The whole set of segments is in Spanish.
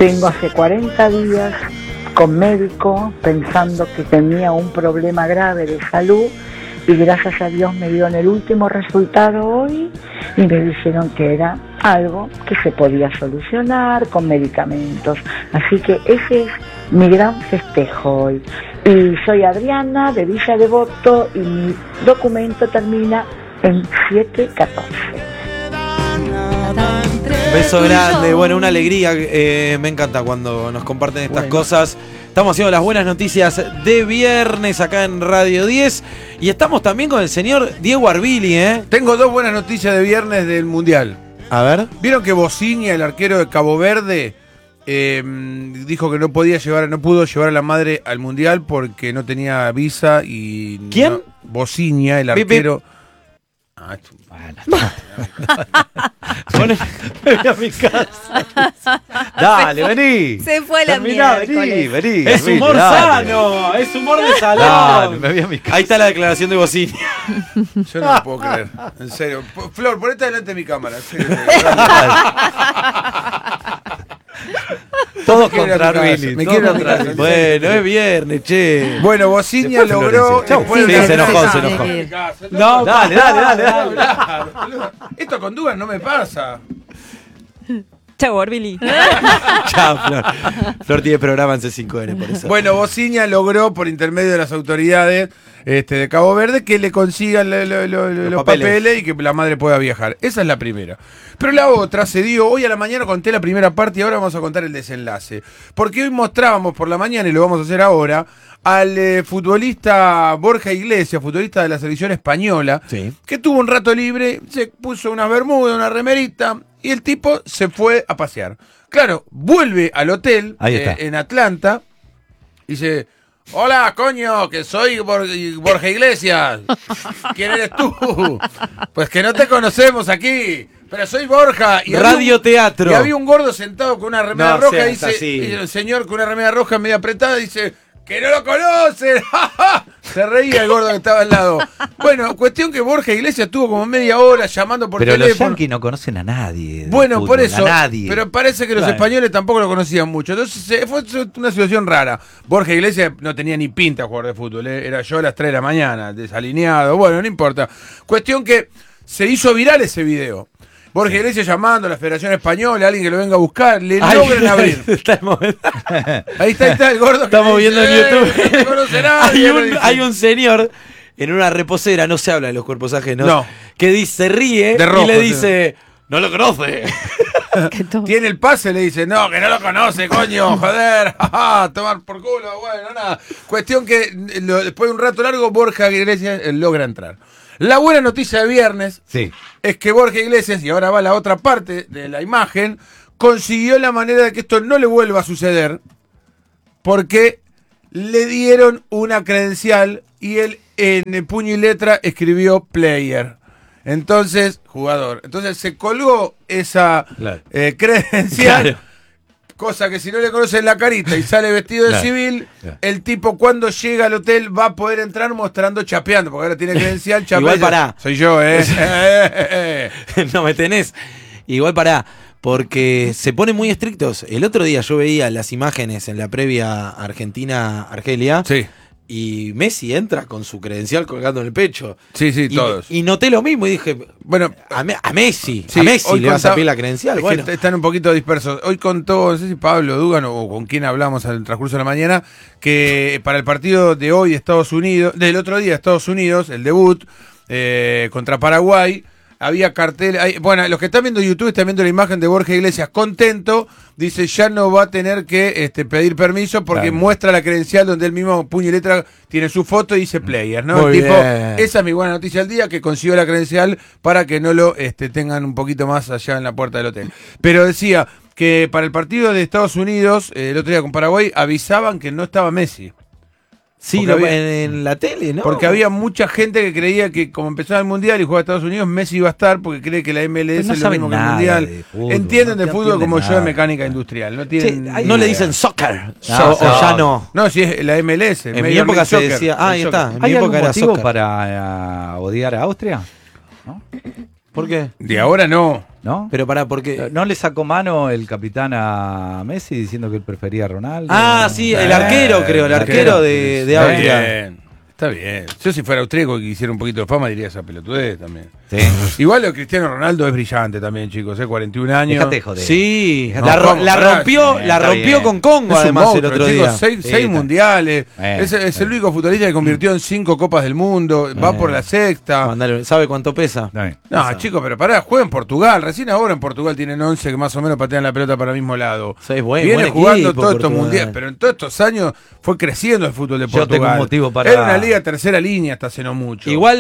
Tengo hace 40 días con médico pensando que tenía un problema grave de salud y gracias a Dios me dieron el último resultado hoy y me dijeron que era algo que se podía solucionar con medicamentos. Así que ese es mi gran festejo hoy. Y soy Adriana de Villa Devoto y mi documento termina en 714. Beso grande, bueno, una alegría, me encanta cuando nos comparten estas cosas. Estamos haciendo las buenas noticias de viernes acá en Radio 10 y estamos también con el señor Diego Arbili, ¿eh? Tengo dos buenas noticias de viernes del Mundial. A ver. ¿Vieron que Bociña, el arquero de Cabo Verde, dijo que no pudo llevar a la madre al Mundial porque no tenía visa y... ¿Quién? Bociña, el arquero... Bueno, vení a mi casa. Dale, vení. Se fue la Terminá, miércoles. vení. Es humor sano, es humor de salón. Dale, me voy a mi casa. Ahí está la declaración de Bociña. Yo no lo puedo creer, en serio. Flor, ponete delante de mi cámara. En serio. Todos contra Arbili. Bueno, es viernes, che. Bueno, Bociña logró... Sí, se enojó. No, dale. Esto con dudas no me pasa. Chau, Arbili. Chao, Flor. Flor tiene programa en C5N, por eso. Bueno, Bociña logró, por intermedio de las autoridades de Cabo Verde, que le consigan los papeles y que la madre pueda viajar. Esa es la primera. Pero la otra se dio, hoy a la mañana conté la primera parte y ahora vamos a contar el desenlace. Porque hoy mostrábamos por la mañana, y lo vamos a hacer ahora, al futbolista Borja Iglesias, futbolista de la selección española, sí, que tuvo un rato libre, se puso unas bermudas, una remerita, y el tipo se fue a pasear. Claro, vuelve al hotel en Atlanta y dice: hola, coño, que soy Borja Iglesias. ¿Quién eres tú? Pues que no te conocemos aquí, pero soy Borja. Y Radioteatro. Y había un gordo sentado con una remera roja, y el señor con una remera roja medio apretada dice: ¡que no lo conocen! Se reía el gordo que estaba al lado. Bueno, cuestión que Borja Iglesias tuvo como media hora llamando por teléfono. Pero los yanquis no conocen a nadie. Bueno, fútbol, por eso. A nadie. Pero parece que los españoles tampoco lo conocían mucho. Entonces fue una situación rara. Borja Iglesias no tenía ni pinta de jugar de fútbol. Era yo a las 3 de la mañana, desalineado. Bueno, no importa. Cuestión que se hizo viral ese video. Borja Iglesias llamando a la Federación Española, alguien que lo venga a buscar, le logran abrir. Ahí está el gordo. Estamos viendo en YouTube. No te conoce nadie, hay un señor en una reposera, no se habla de los cuerpos ajenos, no, que se ríe de rojo, y le dice: no lo conoce. Tiene el pase, le dice: no, que no lo conoce, coño, joder, tomar por culo, bueno, nada. Cuestión que después de un rato largo, Borja Iglesias logra entrar. La buena noticia de viernes es que Borja Iglesias, y ahora va la otra parte de la imagen, consiguió la manera de que esto no le vuelva a suceder, porque le dieron una credencial y él en puño y letra escribió player. Entonces, jugador. Entonces se colgó esa credencial. Claro. Cosa que si no le conocen la carita y sale vestido de civil, el tipo cuando llega al hotel va a poder entrar mostrando chapeando, porque ahora tiene credencial chapeando. Igual pará. Soy yo, No me tenés. Igual pará, porque se ponen muy estrictos. El otro día yo veía las imágenes en la previa Argentina-Argelia. Sí. Y Messi entra con su credencial colgando en el pecho. Sí, todos. Y noté lo mismo y dije, bueno, a Messi hoy le vas a pedir la credencial. Bueno. Están un poquito dispersos. Hoy contó, no sé si Pablo Dugan o con quién hablamos al transcurso de la mañana, que para el partido de hoy del otro día Estados Unidos, el debut contra Paraguay, había cartel. Bueno, los que están viendo YouTube están viendo la imagen de Borja Iglesias contento. Dice: ya no va a tener que pedir permiso porque muestra la credencial donde él mismo, puño y letra, tiene su foto y dice player, ¿no? Muy tipo, bien. esa es mi buena noticia del día, que consiguió la credencial para que no lo tengan un poquito más allá en la puerta del hotel. Pero decía que para el partido de Estados Unidos, el otro día con Paraguay, avisaban que no estaba Messi. Sí, en la tele, ¿no? Porque había mucha gente que creía que como empezaba el Mundial y jugaba Estados Unidos, Messi iba a estar porque cree que la MLS es lo mismo que el Mundial. Entienden de fútbol como yo de mecánica industrial. No tienen no le dicen soccer. O ya no. No, si es la MLS. En mi época se decía, ahí está. En mi ¿Hay época algún era motivo soccer. para odiar a Austria? ¿No? ¿Por qué? De ahora no. ¿No? Pero pará, ¿por qué? ¿No le sacó mano el capitán a Messi diciendo que él prefería a Ronaldo? Ah, sí, el arquero, creo, el arquero de Está Austria. bien. Está bien. Yo si fuera austríaco y quisiera un poquito de fama diría esa pelotudez también. Sí. Igual lo de Cristiano Ronaldo es brillante también, chicos, 41 años. Déjate joder. Sí, No, la ¿cómo? rompió, Sí, la está rompió bien. con Congo Es un además monstruo, el otro chicos, día. seis está. mundiales. Bueno, es el único futbolista que convirtió en 5 copas del mundo. Va por la sexta. Mandale, ¿sabe cuánto pesa? Está bien. No, chicos, pero pará, juega en Portugal. Recién ahora en Portugal tienen 11 que más o menos patean la pelota para el mismo lado. Sí, buen Viene jugando equipo, todos estos Portugal. mundiales, pero en todos estos años fue creciendo el fútbol de Yo Portugal. tengo un motivo para- Era una liga tercera línea hasta hace no mucho. Igual,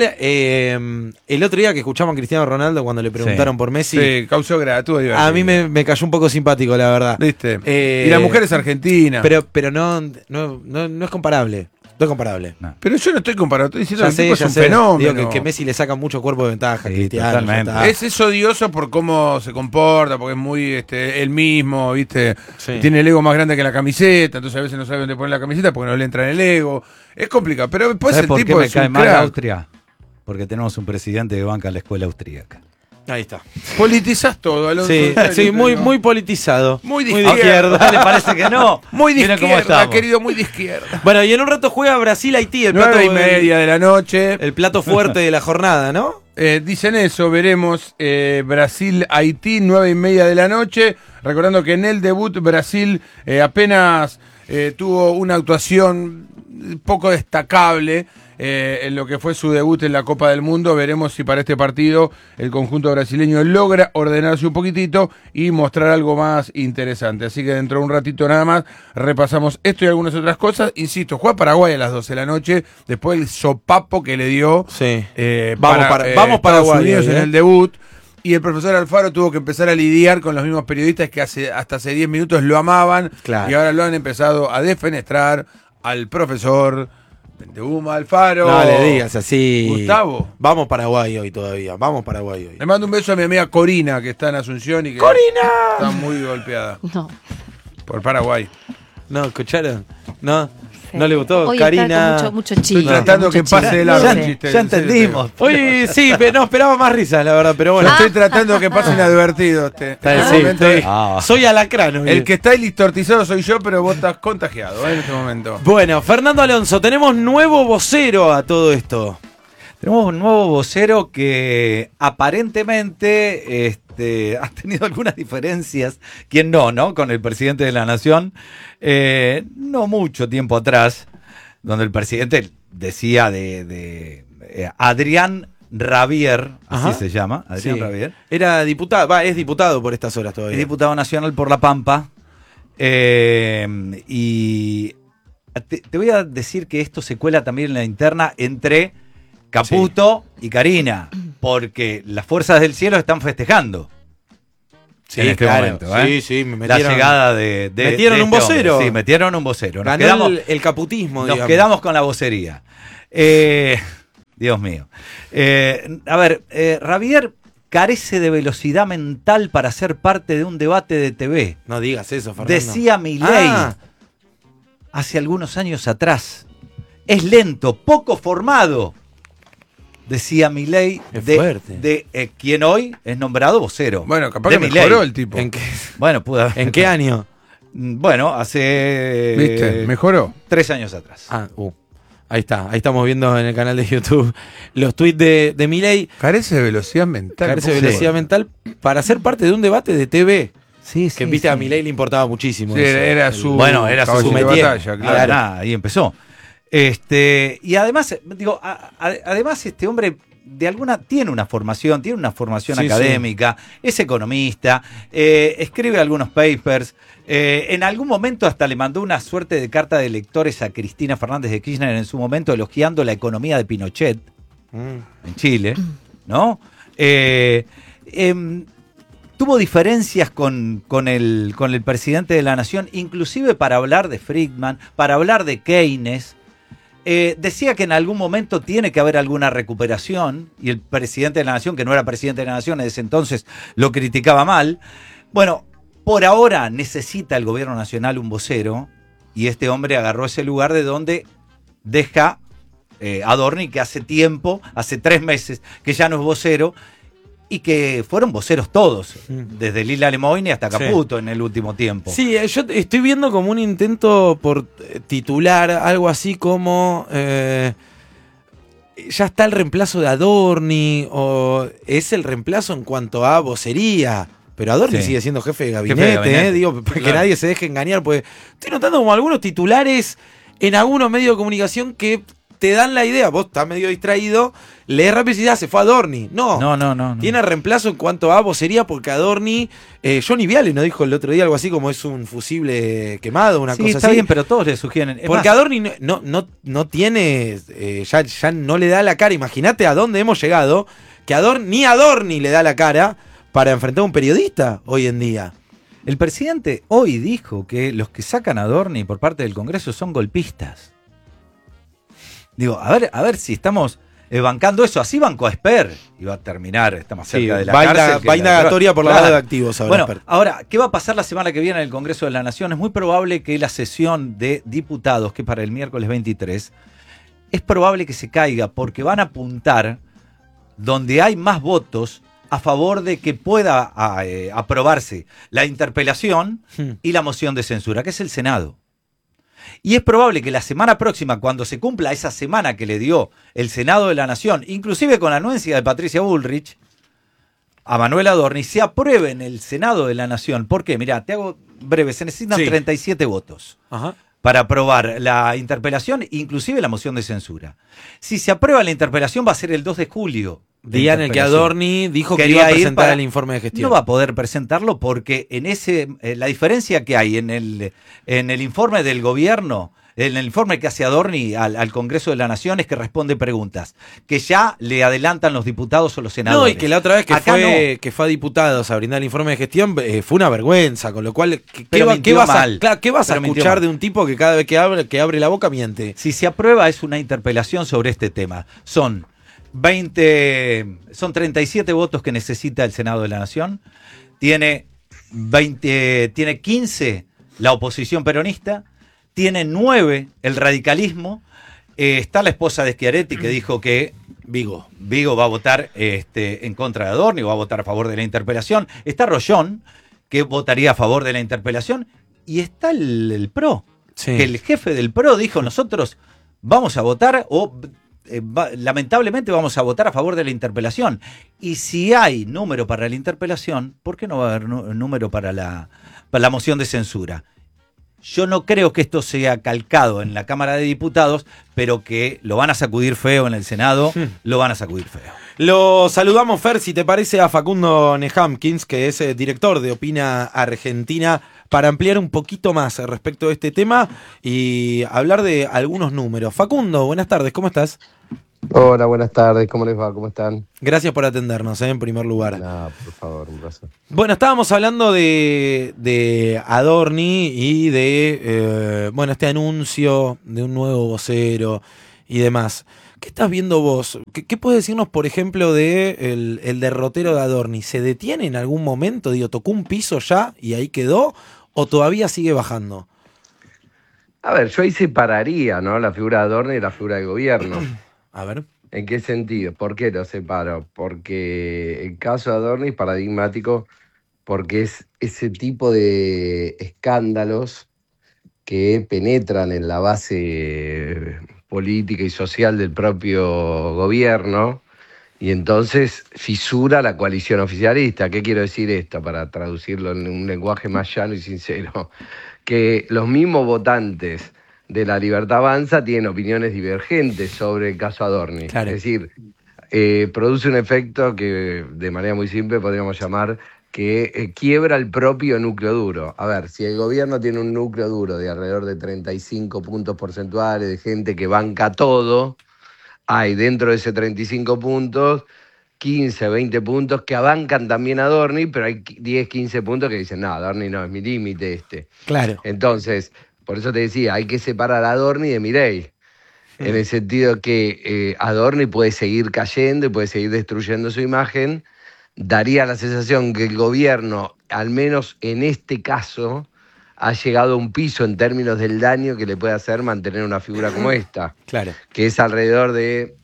el otro día que escuchamos a Cristiano Ronaldo cuando le preguntaron por Messi, Sí, causó gratitud. a mí me cayó un poco simpático, la verdad. ¿Viste? Eh, Y la mujer es argentina. Pero no es comparable. No es comparable. No. Pero yo no estoy comparando, estoy diciendo Ya que el sé, tipo es ya un sé. fenómeno. Digo que Messi le saca mucho cuerpo de ventaja. Sí, Cristiano, totalmente. ya está. Es odioso por cómo se comporta, porque es muy él mismo, ¿viste? Sí. Tiene el ego más grande que la camiseta, entonces a veces no sabe dónde poner la camiseta porque no le entra en el ego. Es complicado, pero después ¿Sabes el por qué tipo me es cae un mal crack. Austria? Porque tenemos un presidente que banca la escuela austríaca. Ahí está. Politizás todo, Alonso. Sí, en serio, sí, muy, ¿no? muy politizado. Muy de de izquierda. ¿Le parece que no? Muy de Miren cómo izquierda, estamos. querido, muy de izquierda. Bueno, y en un rato juega Brasil-Haití, el plato, 9:30 de la noche. el plato fuerte de la jornada, ¿no? Dicen eso, veremos Brasil-Haití, 9:30 de la noche. Recordando que en el debut Brasil apenas tuvo una actuación poco destacable en lo que fue su debut en la Copa del Mundo. Veremos si para este partido el conjunto brasileño logra ordenarse un poquitito y mostrar algo más interesante. Así que dentro de un ratito nada más repasamos esto y algunas otras cosas. Insisto, juega Paraguay a las 12 de la noche, después del sopapo que le dio Sí. vamos vamos Estados Paraguay Unidos hoy, en el debut. Y el profesor Alfaro tuvo que empezar a lidiar con los mismos periodistas que hasta hace 10 minutos lo amaban. Claro. Y ahora lo han empezado a defenestrar al profesor Penteuma Alfaro. No le digas así. Gustavo. Vamos Paraguay hoy todavía. Vamos Paraguay hoy. Le mando un beso a mi amiga Corina, que está en Asunción y que ¡Corina! está muy golpeada No. por Paraguay. No, ¿escucharon? No le gustó. Hoy Karina. está con mucho Estoy chiste. tratando que pase de largo Ya, el chiste. ya en serio, entendimos. Oye, sí, pero no esperaba más risas, la verdad, pero bueno. Estoy tratando que pase inadvertido. Está este sí, momento. estoy- Ah. Soy alacrán hoy. El que está listortizado soy yo, pero vos estás contagiado en este momento. Bueno, Fernando Alonso, tenemos nuevo vocero a todo esto. Tenemos un nuevo vocero que aparentemente ha tenido algunas diferencias, ¿quién no? Con el presidente de la Nación, no mucho tiempo atrás, donde el presidente decía de Adrián Rabier, así Ajá. se llama, Adrián Sí. Rabier, Era diputado, es diputado por estas horas todavía. es diputado nacional por La Pampa, y te voy a decir que esto se cuela también en la interna entre Caputo y Karina, porque las fuerzas del cielo están festejando. Sí, en este claro. momento, ¿eh? Sí, me La metieron, llegada de metieron un este hombre. vocero. Sí, metieron un vocero. Nos ganó quedamos, el caputismo, nos digamos. quedamos con la vocería. Dios mío. A ver, Rabier carece de velocidad mental para ser parte de un debate de TV. No digas eso, Fernando. Decía Milei Ah, hace algunos años atrás. Es lento, poco formado. Decía Milei Es fuerte. de quien hoy es nombrado vocero. Bueno, capaz de que Milei. mejoró el tipo. ¿en qué, Bueno, pudo haber- en qué año? Bueno, hace ¿Viste? Mejoró. 3 años atrás. Ahí está, ahí estamos viendo en el canal de YouTube los tweets de Milei. Carece de velocidad mental. Carece de Sí. velocidad mental para ser parte de un debate de TV. Sí, Que viste a Milei le importaba muchísimo. Sí, eso. era su, Bueno, era su caballito de métier. batalla, claro. Claro, nada, ahí empezó. Y además, digo, además este hombre tiene una formación Sí, académica, es economista, escribe algunos papers, en algún momento hasta le mandó una suerte de carta de lectores a Cristina Fernández de Kirchner en su momento elogiando la economía de Pinochet en Chile, ¿no? Tuvo diferencias con el presidente de la Nación, inclusive para hablar de Friedman, para hablar de Keynes. Decía que en algún momento tiene que haber alguna recuperación, y el presidente de la Nación, que no era presidente de la Nación en ese entonces, lo criticaba mal. Bueno, por ahora necesita el gobierno nacional un vocero, y este hombre agarró ese lugar de donde deja Adorni, que hace 3 meses que ya no es vocero, y que fueron voceros todos, desde Lila Lemoyne hasta Caputo en el último tiempo. Sí, yo estoy viendo como un intento por titular algo así como ya está el reemplazo de Adorni, o es el reemplazo en cuanto a vocería. Pero Adorni sigue siendo jefe de gabinete, digo, para que nadie se deje engañar, porque estoy notando como algunos titulares en algunos medios de comunicación que te dan la idea, vos estás medio distraído, lees rápido y dices, se fue Adorni. No. Tiene reemplazo en cuanto a vocería, porque Adorni, Johnny Viale nos dijo el otro día algo así como es un fusible quemado, una cosa así. Sí, está bien, pero todos le sugieren. Porque Adorni no tiene, ya no le da la cara. Imagínate a dónde hemos llegado, que ni Adorni le da la cara para enfrentar a un periodista hoy en día. El presidente hoy dijo que los que sacan a Adorni por parte del Congreso son golpistas. Digo, a ver si estamos bancando eso. Así bancó a Esper. Y va a terminar, está más cerca de la cárcel. Va indagatoria por lavado de activos ahora. Bueno, ahora, ¿qué va a pasar la semana que viene en el Congreso de la Nación? Es muy probable que la sesión de diputados, que es para el miércoles 23, es probable que se caiga, porque van a apuntar donde hay más votos a favor de que pueda aprobarse la interpelación y la moción de censura, que es el Senado. Y es probable que la semana próxima, cuando se cumpla esa semana que le dio el Senado de la Nación, inclusive con la anuencia de Patricia Bullrich, a Manuel Adorni, se apruebe en el Senado de la Nación. ¿Por qué? Mirá, te hago breve, se necesitan 37 votos. Ajá. Para aprobar la interpelación, inclusive la moción de censura. Si se aprueba la interpelación, va a ser el 2 de julio. Día en el que Adorni dijo que iba a presentar el informe de gestión. No va a poder presentarlo porque la diferencia que hay en el informe del gobierno, en el informe que hace Adorni al Congreso de la Nación, es que responde preguntas que ya le adelantan los diputados o los senadores. No, y que la otra vez que fue a diputados a brindar el informe de gestión fue una vergüenza, con lo cual, ¿qué vas a escuchar de un tipo que cada vez que abre la boca miente? Si se aprueba, es una interpelación sobre este tema. Son 37 votos que necesita el Senado de la Nación. Tiene 15 la oposición peronista, tiene 9 el radicalismo. Está la esposa de Schiaretti, que dijo que Vigo va a votar en contra de Adorni, va a votar a favor de la interpelación. Está Rollón, que votaría a favor de la interpelación. Y está el PRO, que el jefe del PRO dijo, nosotros vamos a votar lamentablemente vamos a votar a favor de la interpelación. Y si hay número para la interpelación, ¿por qué no va a haber número para la moción de censura? Yo no creo que esto sea calcado en la Cámara de Diputados, pero que lo van a sacudir feo en el Senado, lo van a sacudir feo. Lo saludamos, Fer, si te parece, a Facundo Nehamkins, que es director de Opina Argentina, para ampliar un poquito más respecto de este tema y hablar de algunos números. Facundo, buenas tardes, ¿cómo estás? Hola, buenas tardes, ¿cómo les va? ¿Cómo están? Gracias por atendernos, en primer lugar. No, por favor, un placer. Bueno, estábamos hablando de Adorni y de este anuncio de un nuevo vocero y demás. ¿Qué estás viendo vos? ¿Qué puedes decirnos, por ejemplo, de el derrotero de Adorni? ¿Se detiene en algún momento? Digo, ¿tocó un piso ya y ahí quedó? ¿O todavía sigue bajando? A ver, yo ahí separaría, ¿no? La figura de Adorni y la figura de gobierno. A ver. ¿En qué sentido? ¿Por qué lo separo? Porque el caso de Adorni es paradigmático porque es ese tipo de escándalos que penetran en la base política y social del propio gobierno y entonces fisura la coalición oficialista. ¿Qué quiero decir esto? Para traducirlo en un lenguaje más llano y sincero. Que los mismos votantes de La Libertad Avanza tienen opiniones divergentes sobre el caso Adorni. Claro. Es decir, produce un efecto que de manera muy simple podríamos llamar que quiebra el propio núcleo duro. A ver, si el gobierno tiene un núcleo duro de alrededor de 35 puntos porcentuales de gente que banca todo, hay dentro de ese 35 puntos 15, 20 puntos que abancan también a Adorni, pero hay 10, 15 puntos que dicen, no, Adorni no, es mi límite este. Claro. Entonces, por eso te decía, hay que separar a Adorni de Milei, en el sentido que Adorni puede seguir cayendo y puede seguir destruyendo su imagen. Daría la sensación que el gobierno, al menos en este caso, ha llegado a un piso en términos del daño que le puede hacer mantener una figura como esta. Claro. Que es alrededor de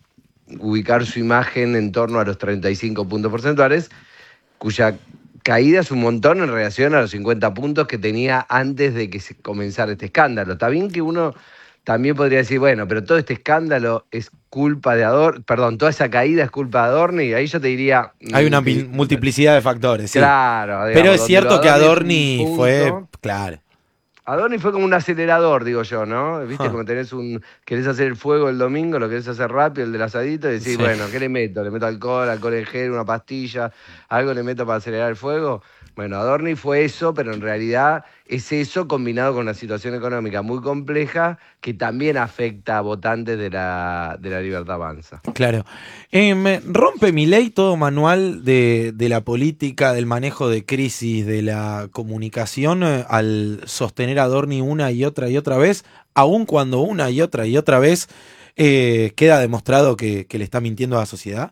ubicar su imagen en torno a los 35 puntos porcentuales, cuya caída es un montón en relación a los 50 puntos que tenía antes de que se comenzara este escándalo. Está bien que uno también podría decir, bueno, pero todo este escándalo es culpa de Adorni, perdón, toda esa caída es culpa de Adorni, y ahí yo te diría... Hay una multiplicidad de factores, sí. Claro. Digamos, pero es cierto que Adorni punto, fue, claro. Adorni fue como un acelerador, digo yo, ¿no? ¿Viste? Como querés hacer el fuego el domingo, lo querés hacer rápido, el del asadito, y decís, bueno, ¿qué le meto? ¿Le meto alcohol en gel, una pastilla? ¿Algo le meto para acelerar el fuego? Bueno, Adorni fue eso, pero en realidad es eso combinado con una situación económica muy compleja que también afecta a votantes de la Libertad Avanza. Claro. Rompe Milei todo manual de la política, del manejo de crisis, de la comunicación, al sostener a Adorni una y otra vez, aun cuando una y otra vez queda demostrado que le está mintiendo a la sociedad.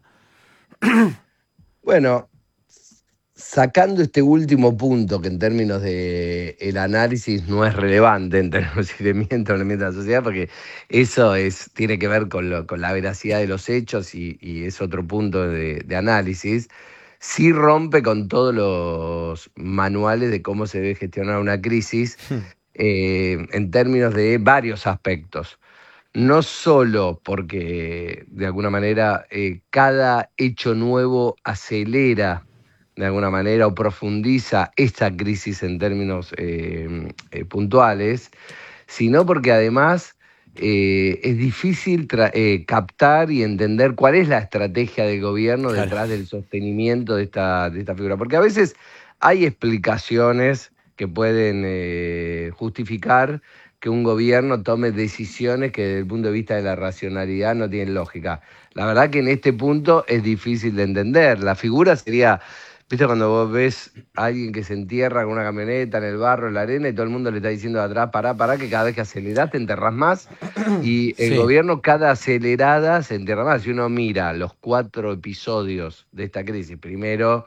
Bueno, sacando este último punto, que en términos de el análisis no es relevante en términos de si le miente o no le miente a la sociedad, porque eso tiene que ver con la veracidad de los hechos y es otro punto de análisis, sí rompe con todos los manuales de cómo se debe gestionar una crisis en términos de varios aspectos. No solo porque, de alguna manera, cada hecho nuevo acelera de alguna manera o profundiza esta crisis en términos puntuales, sino porque además es difícil captar y entender cuál es la estrategia del gobierno detrás del sostenimiento de esta figura. Porque a veces hay explicaciones que pueden justificar que un gobierno tome decisiones que desde el punto de vista de la racionalidad no tienen lógica. La verdad que en este punto es difícil de entender. La figura sería... ¿Viste cuando vos ves a alguien que se entierra con una camioneta en el barro, en la arena, y todo el mundo le está diciendo de atrás, pará, que cada vez que acelerás te enterrás más? Y el gobierno, cada acelerada, se entierra más. Si uno mira los 4 episodios de esta crisis, primero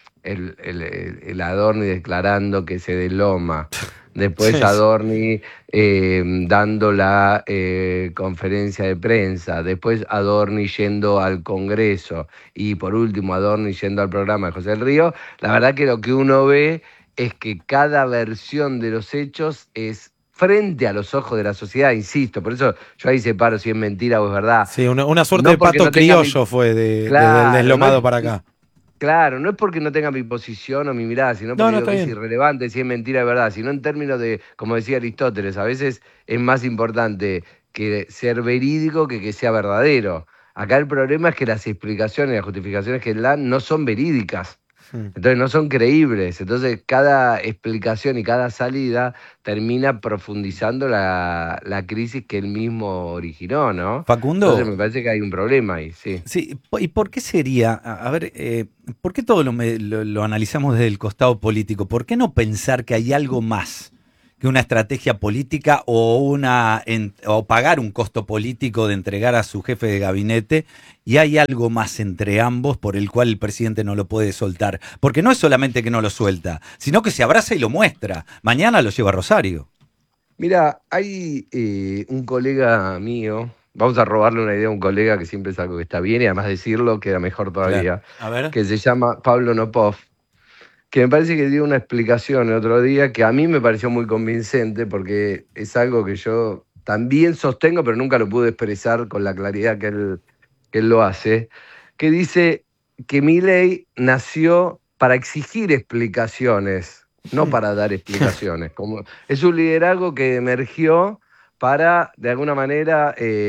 el Adorni declarando que se desloma, después Adorni dando la conferencia de prensa, después Adorni yendo al Congreso y por último Adorni yendo al programa de José del Río, la verdad que lo que uno ve es que cada versión de los hechos es frente a los ojos de la sociedad, insisto, por eso yo ahí separo si es mentira o es verdad. Sí, una suerte de pato criollo fue del deslomado para acá. Claro, no es porque no tenga mi posición o mi mirada, sino porque digo que es irrelevante si es mentira o verdad, sino en términos de, como decía Aristóteles, a veces es más importante que ser verídico que sea verdadero. Acá el problema es que las explicaciones y las justificaciones que dan no son verídicas. Entonces no son creíbles. Entonces cada explicación y cada salida termina profundizando la crisis que él mismo originó, ¿no? Facundo. Entonces me parece que hay un problema ahí, sí. Sí, ¿y por qué sería? A ver, ¿por qué todo lo analizamos desde el costado político? ¿Por qué no pensar que hay algo más que una estrategia política o pagar un costo político de entregar a su jefe de gabinete, y hay algo más entre ambos por el cual el presidente no lo puede soltar? Porque no es solamente que no lo suelta, sino que se abraza y lo muestra. Mañana lo lleva a Rosario. Mira, hay un colega mío, vamos a robarle una idea a un colega que siempre es algo que está bien y además decirlo queda mejor todavía, a ver, que se llama Pablo Nopov, que me parece que dio una explicación el otro día que a mí me pareció muy convincente porque es algo que yo también sostengo, pero nunca lo pude expresar con la claridad que él lo hace, que dice que Milei nació para exigir explicaciones, no para dar explicaciones. Es un liderazgo que emergió para, de alguna manera,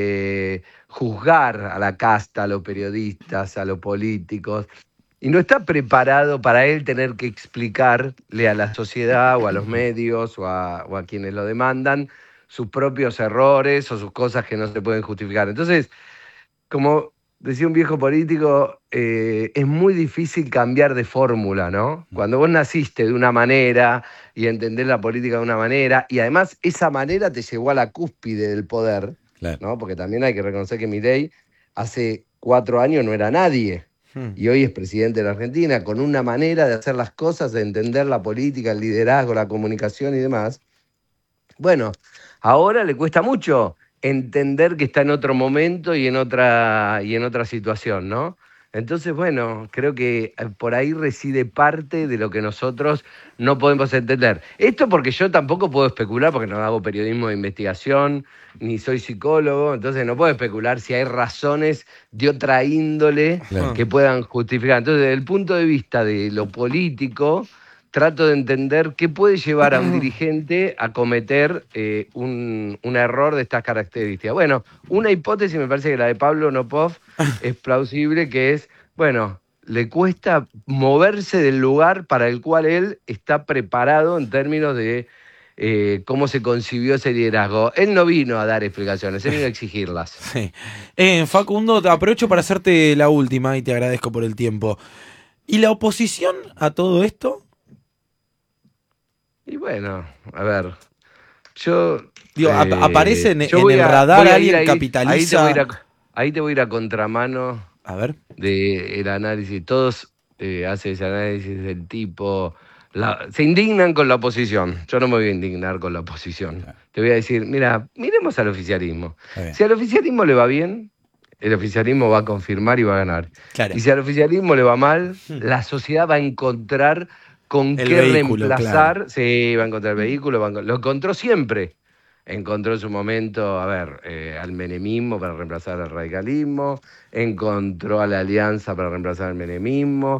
juzgar a la casta, a los periodistas, a los políticos. Y no está preparado para él tener que explicarle a la sociedad o a los medios o a quienes lo demandan sus propios errores o sus cosas que no se pueden justificar. Entonces, como decía un viejo político, es muy difícil cambiar de fórmula, ¿no? Cuando vos naciste de una manera y entendés la política de una manera, y además esa manera te llevó a la cúspide del poder, ¿no? Porque también hay que reconocer que Milei hace 4 años no era nadie. Y hoy es presidente de la Argentina, con una manera de hacer las cosas, de entender la política, el liderazgo, la comunicación y demás. Bueno, ahora le cuesta mucho entender que está en otro momento y en otra situación, ¿no? Entonces, bueno, creo que por ahí reside parte de lo que nosotros no podemos entender. Esto porque yo tampoco puedo especular, porque no hago periodismo de investigación, ni soy psicólogo, entonces no puedo especular si hay razones de otra índole que puedan justificar. Entonces, desde el punto de vista de lo político, trato de entender qué puede llevar a un dirigente a cometer un error de estas características. Bueno, una hipótesis me parece que la de Pablo Nopov es plausible, que es, bueno, le cuesta moverse del lugar para el cual él está preparado en términos de cómo se concibió ese liderazgo. Él no vino a dar explicaciones, él vino a exigirlas. Sí. Facundo, aprovecho para hacerte la última y te agradezco por el tiempo. ¿Y la oposición a todo esto? Y bueno, a ver, yo... Digo, aparece en el radar, alguien capitaliza... Ahí te voy a ir a contramano, a ver, del análisis. Todos hacen ese análisis del tipo... se indignan con la oposición. Yo no me voy a indignar con la oposición. Claro. Te voy a decir, mira, miremos al oficialismo. Si al oficialismo le va bien, el oficialismo va a confirmar y va a ganar. Claro. Y si al oficialismo le va mal, la sociedad va a encontrar... ¿Con qué reemplazar? Claro. Sí, va a encontrar el vehículo, lo encontró siempre. Encontró en su momento, al menemismo para reemplazar al radicalismo, encontró a la alianza para reemplazar al menemismo,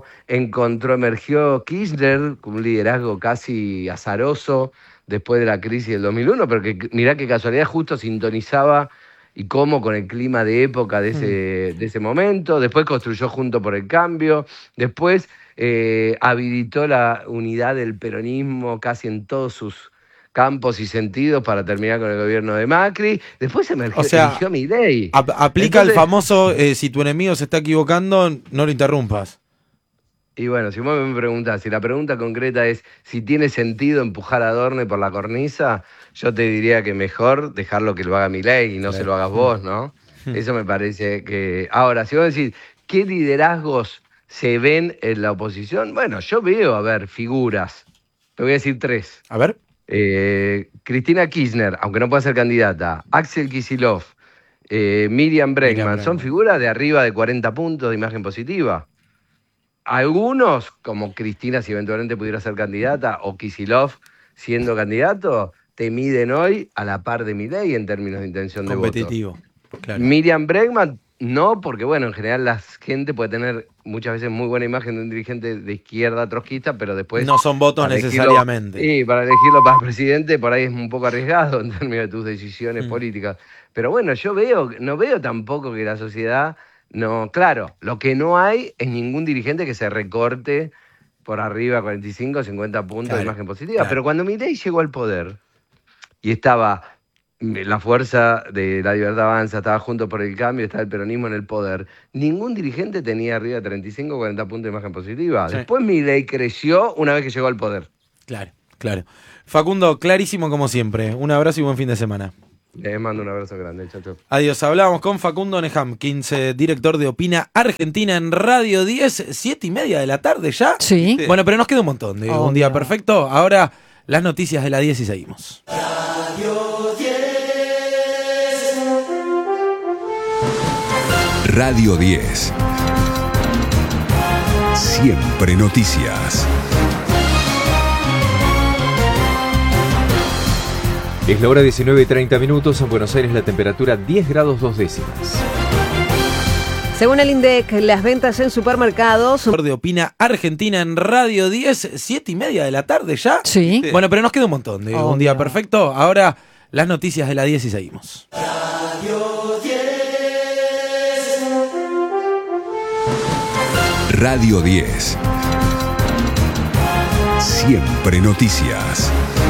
emergió Kirchner con un liderazgo casi azaroso después de la crisis del 2001, pero que mirá qué casualidad, justo sintonizaba y cómo con el clima de época de ese momento. Después construyó Juntos por el Cambio, después... habilitó la unidad del peronismo casi en todos sus campos y sentidos para terminar con el gobierno de Macri. Después emergió Milei. Aplica el famoso, si tu enemigo se está equivocando, no lo interrumpas. Y bueno, si vos me preguntás, si la pregunta concreta es si tiene sentido empujar a Adorni por la cornisa, yo te diría que mejor dejarlo que lo haga Milei y no se lo hagas vos, ¿no? Eso me parece que... Ahora, si vos decís, ¿qué liderazgos se ven en la oposición? Bueno, yo veo, figuras. Te voy a decir 3. A ver. Cristina Kirchner, aunque no pueda ser candidata. Axel Kicillof, Miriam Bregman. Son figuras de arriba de 40 puntos de imagen positiva. Algunos, como Cristina, si eventualmente pudiera ser candidata, o Kicillof siendo candidato, te miden hoy a la par de Milei en términos de intención de voto. Competitivo. Claro. Miriam Bregman, no, porque bueno, en general la gente puede tener muchas veces muy buena imagen de un dirigente de izquierda trotskista, pero después... No son votos necesariamente. Sí, para elegirlo para presidente por ahí es un poco arriesgado en términos de tus decisiones políticas. Pero bueno, no veo tampoco que la sociedad... No, claro, lo que no hay es ningún dirigente que se recorte por arriba 45 o 50 puntos de imagen positiva. Claro. Pero cuando Milei llegó al poder y estaba... la fuerza de La Libertad Avanza, estaba Juntos por el Cambio, estaba el peronismo en el poder. Ningún dirigente tenía arriba de 35 o 40 puntos de imagen positiva. Sí. Después Milei creció una vez que llegó al poder. Claro. Facundo, clarísimo como siempre. Un abrazo y buen fin de semana. Les mando un abrazo grande. Chau, chau. Adiós. Hablábamos con Facundo Nehamkins, director de Opina Argentina en Radio 10, 7:30 de la tarde ya. Sí. Bueno, pero nos queda un montón de un día perfecto. Ahora las noticias de la 10 y seguimos. Radio 10. Radio 10. Siempre noticias. Es la hora 19:30 en Buenos Aires, la temperatura 10 grados 2 décimas. Según el INDEC, las ventas en supermercados... De Opina Argentina en Radio 10, 7:30 de la tarde ya. Sí. Bueno, pero nos queda un montón de un día perfecto. Ahora las noticias de la 10 y seguimos. Radio 10. Radio 10. Siempre noticias.